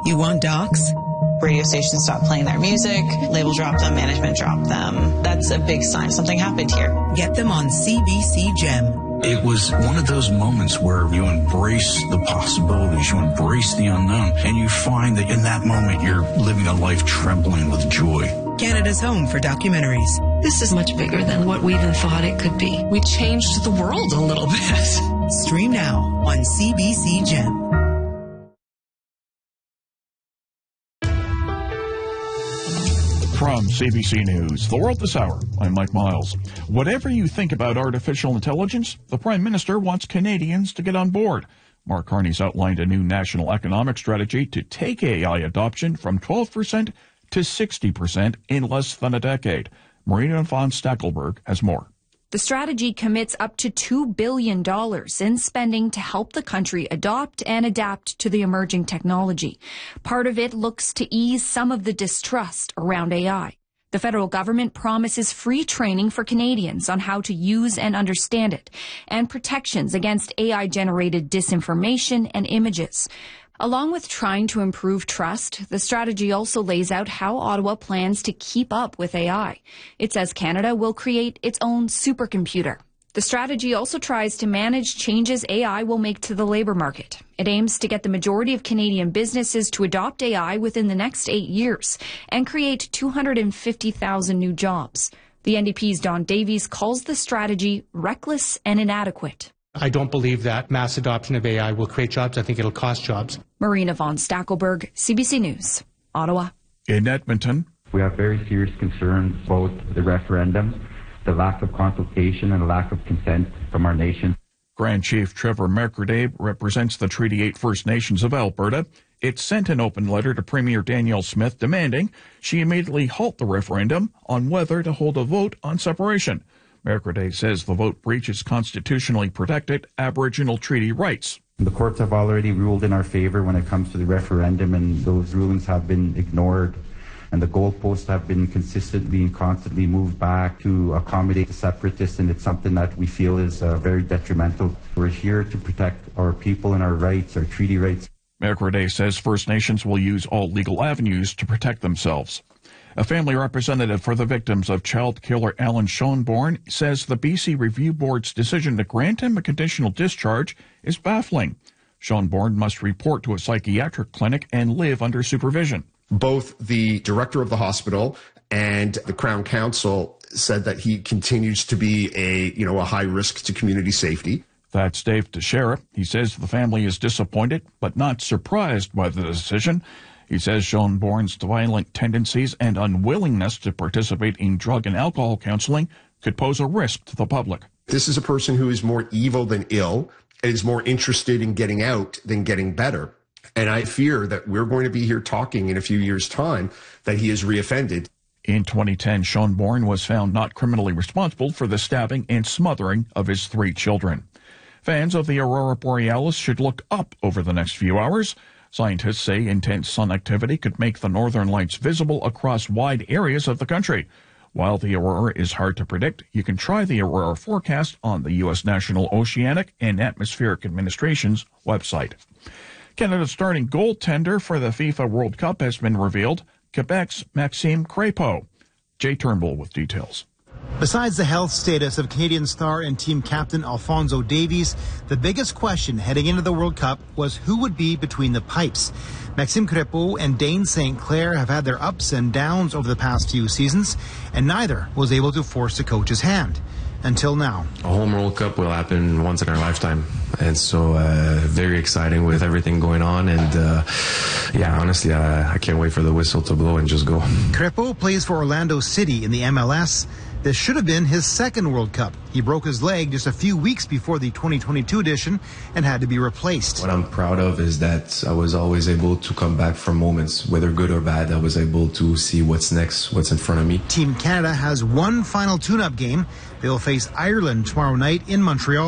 You want docs? Radio stations stop playing their music, label drop them, management drop them. That's a big sign something happened here. Get them on CBC Gem. It was one of those moments where you embrace the possibilities, you embrace the unknown, and you find that in that moment you're living a life trembling with joy. Canada's home for documentaries. This is much bigger than what we even thought it could be. We changed the world a little bit. Stream now on CBC Gem. From CBC News, The World This Hour, I'm Mike Miles. Whatever you think about artificial intelligence, the Prime Minister wants Canadians to get on board. Mark Carney's outlined a new national economic strategy to take AI adoption from 12% to 60% in less than a decade. Marina von Stackelberg has more. The strategy commits up to $2 billion in spending to help the country adopt and adapt to the emerging technology. Part of it looks to ease some of the distrust around AI. The federal government promises free training for Canadians on how to use and understand it, and protections against AI-generated disinformation and images. Along with trying to improve trust, the strategy also lays out how Ottawa plans to keep up with AI. It says Canada will create its own supercomputer. The strategy also tries to manage changes AI will make to the labour market. It aims to get the majority of Canadian businesses to adopt AI within the next 8 years and create 250,000 new jobs. The NDP's Don Davies calls the strategy reckless and inadequate. I don't believe that mass adoption of AI will create jobs. I think it'll cost jobs. Marina von Stackelberg, CBC News, Ottawa. In Edmonton, we have very serious concerns about the referendum, the lack of consultation and the lack of consent from our nation. Grand Chief Trevor Mercredi represents the Treaty 8 First Nations of Alberta. It sent an open letter to Premier Danielle Smith demanding she immediately halt the referendum on whether to hold a vote on separation. Mercredi says the vote breaches constitutionally protected Aboriginal treaty rights. The courts have already ruled in our favor when it comes to the referendum, and those rulings have been ignored. And the goalposts have been consistently and constantly moved back to accommodate the separatists, and it's something that we feel is very detrimental. We're here to protect our people and our rights, our treaty rights. Mercredi says First Nations will use all legal avenues to protect themselves. A family representative for the victims of child killer Alan Schoenborn says the BC Review Board's decision to grant him a conditional discharge is baffling. Schoenborn must report to a psychiatric clinic and live under supervision. Both the director of the hospital and the Crown Counsel said that he continues to be a high risk to community safety. That's Dave Teixeira. He says the family is disappointed but not surprised by the decision. He says Schoenborn's violent tendencies and unwillingness to participate in drug and alcohol counseling could pose a risk to the public. This is a person who is more evil than ill and is more interested in getting out than getting better. And I fear that we're going to be here talking in a few years' time that he is reoffended. In 2010, Schoenborn was found not criminally responsible for the stabbing and smothering of his 3 children. Fans of the Aurora Borealis should look up over the next few hours. Scientists say intense sun activity could make the northern lights visible across wide areas of the country. While the aurora is hard to predict, you can try the aurora forecast on the U.S. National Oceanic and Atmospheric Administration's website. Canada's starting goaltender for the FIFA World Cup has been revealed, Quebec's Maxime Crépeau. Jay Turnbull with details. Besides the health status of Canadian star and team captain Alphonso Davies, the biggest question heading into the World Cup was who would be between the pipes. Maxime Crépeau and Dane St. Clair have had their ups and downs over the past few seasons, and neither was able to force the coach's hand. Until now. A home World Cup will happen once in our lifetime. And so very exciting with everything going on. And honestly, I can't wait for the whistle to blow and just go. Crépeau plays for Orlando City in the MLS. This should have been his second World Cup. He broke his leg just a few weeks before the 2022 edition and had to be replaced. What I'm proud of is that I was always able to come back from moments, whether good or bad. I was able to see what's next, what's in front of me. Team Canada has one final tune-up game. They'll face Ireland tomorrow night in Montreal.